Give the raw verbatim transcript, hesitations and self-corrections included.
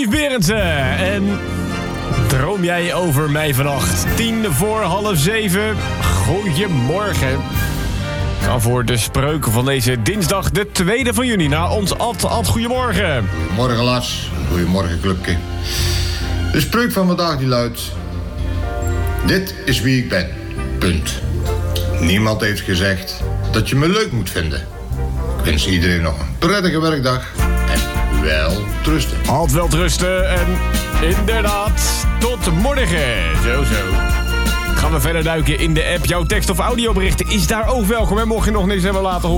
Steve Berendsen. En droom jij over mij vannacht? Tien voor half zeven. Goedemorgen. Gaan voor de spreuk van deze dinsdag, de tweede van juni. Naar ons Ad. Ad, goedemorgen. Goedemorgen, Lars. Goedemorgen, clubje. De spreuk van vandaag die luidt: dit is wie ik ben. Punt. Niemand heeft gezegd dat je me leuk moet vinden. Ik wens iedereen nog een prettige werkdag en wel rusten. Ad, wel rusten en inderdaad, tot morgen. Zo, zo. Gaan we verder duiken in de app. Jouw tekst- of audioberichten is daar ook welkom. En mocht je nog niks hebben laten horen,